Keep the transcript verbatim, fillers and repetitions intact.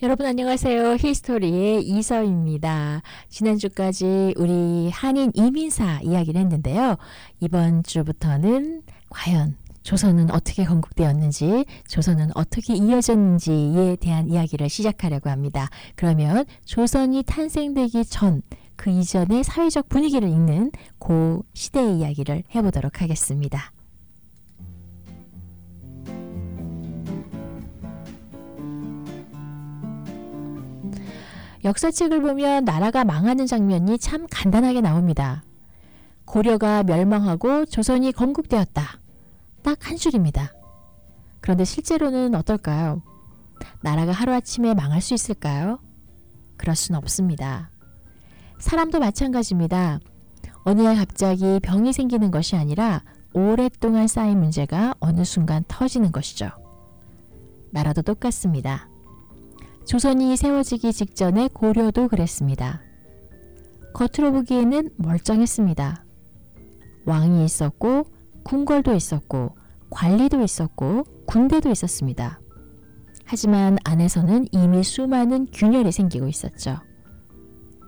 여러분 안녕하세요. 히스토리의 이서입니다. 지난주까지 우리 한인 이민사 이야기를 했는데요. 이번 주부터는 과연 조선은 어떻게 건국되었는지, 조선은 어떻게 이어졌는지에 대한 이야기를 시작하려고 합니다. 그러면 조선이 탄생되기 전, 그 이전의 사회적 분위기를 읽는 그 시대의 이야기를 해보도록 하겠습니다. 역사책을 보면 나라가 망하는 장면이 참 간단하게 나옵니다. 고려가 멸망하고 조선이 건국되었다. 딱 한 줄입니다. 그런데 실제로는 어떨까요? 나라가 하루아침에 망할 수 있을까요? 그럴 수는 없습니다. 사람도 마찬가지입니다. 어느 날 갑자기 병이 생기는 것이 아니라 오랫동안 쌓인 문제가 어느 순간 터지는 것이죠. 나라도 똑같습니다. 조선이 세워지기 직전에 고려도 그랬습니다. 겉으로 보기에는 멀쩡했습니다. 왕이 있었고 궁궐도 있었고 관리도 있었고 군대도 있었습니다. 하지만 안에서는 이미 수많은 균열이 생기고 있었죠.